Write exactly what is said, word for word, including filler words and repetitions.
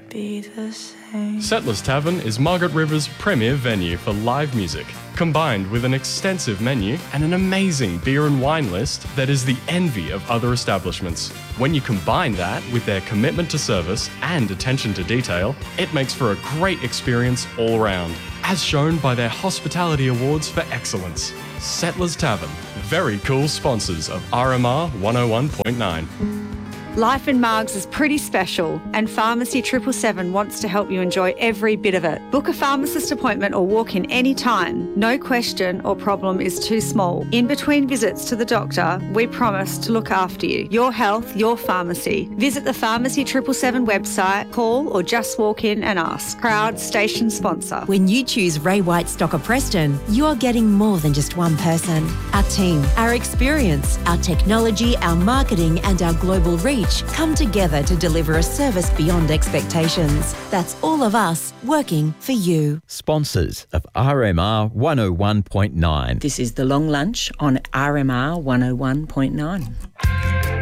be the same. Settlers Tavern is Margaret River's premier venue for live music, combined with an extensive menu and an amazing beer and wine list that is the envy of other establishments. When you combine that with their commitment to service and attention to detail, it makes for a great experience all round, as shown by their Hospitality Awards for Excellence. Settlers Tavern, very cool sponsors of R M R one oh one point nine. Life in Margs is pretty special, and Pharmacy triple seven wants to help you enjoy every bit of it. Book a pharmacist appointment or walk in any time. No question or problem is too small. In between visits to the doctor, we promise to look after you. Your health, your pharmacy. Visit the Pharmacy triple seven website, call or just walk in and ask. Proud station sponsor. When you choose Ray White Stocker Preston, you're getting more than just one person. Our team, our experience, our technology, our marketing and our global reach come together to deliver a service beyond expectations. That's all of us working for you. Sponsors of R M R one oh one point nine. This is The Long Lunch on R M R one oh one point nine.